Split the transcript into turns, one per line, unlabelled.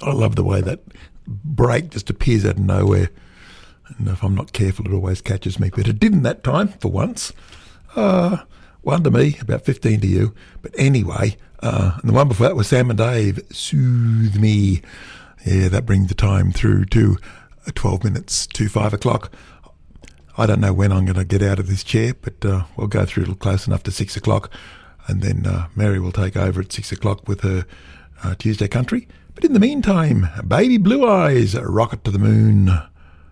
I love the way that break just appears out of nowhere. And if I'm not careful, it always catches me. But it didn't that time, for once. 1 to me, about 15 to you. But anyway, and the one before that was Sam and Dave, Soothe Me. Yeah, that brings the time through to 12 minutes to 5 o'clock. I don't know when I'm going to get out of this chair, but we'll go through a little close enough to 6 o'clock. And then Mary will take over at 6 o'clock with her Tuesday Country. But in the meantime, Baby Blue Eyes, Rocket to the Moon.